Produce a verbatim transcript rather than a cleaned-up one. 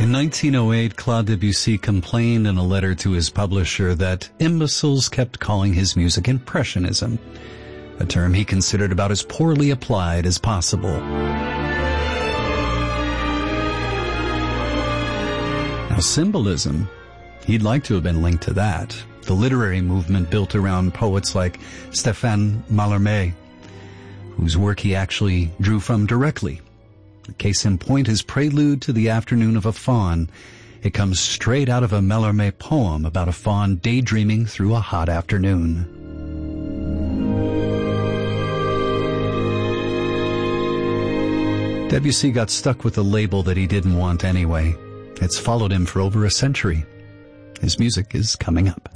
In nineteen oh eight, Claude Debussy complained in a letter to his publisher that imbeciles kept calling his music impressionism, a term he considered about as poorly applied as possible. Now, symbolism, he'd like to have been linked to that, the literary movement built around poets like Stéphane Mallarmé, whose work he actually drew from directly. The case in point is Prelude to the Afternoon of a Faun. It comes straight out of a Mallarmé poem about a faun daydreaming through a hot afternoon. Debussy got stuck with a label that he didn't want anyway. It's followed him for over a century. His music is coming up.